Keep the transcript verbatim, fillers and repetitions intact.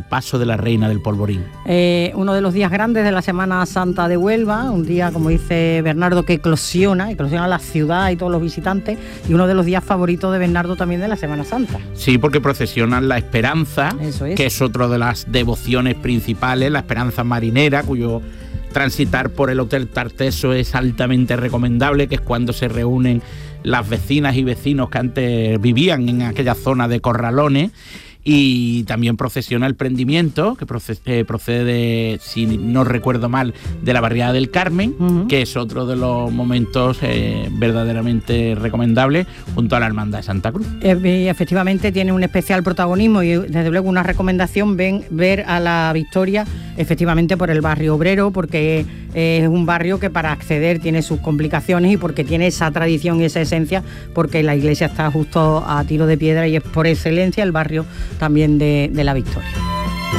Paso de la Reina del Polvorín. Eh, uno de los días grandes de la Semana Santa de Huelva, un día, como dice Bernardo, que eclosiona, eclosiona la ciudad y todos los visitantes, y uno de los días favoritos de Bernardo también de la Semana Santa. Sí, porque procesionan la Esperanza, Eso es. que es otra de las devociones principales, la Esperanza marinera, cuyo transitar por el Hotel Tarteso es altamente recomendable, que es cuando se reúnen las vecinas y vecinos que antes vivían en aquella zona de Corralones. Y también procesiona el Prendimiento, que procede, procede, si no recuerdo mal, de la barriada del Carmen, uh-huh. que es otro de los momentos eh, verdaderamente recomendables, junto a la Hermandad de Santa Cruz. Eh, efectivamente tiene un especial protagonismo y desde luego una recomendación ven, ver a la Victoria efectivamente por el barrio obrero, porque es un barrio que para acceder tiene sus complicaciones y porque tiene esa tradición y esa esencia, porque la iglesia está justo a tiro de piedra y es por excelencia el barrio también de, de la Victoria.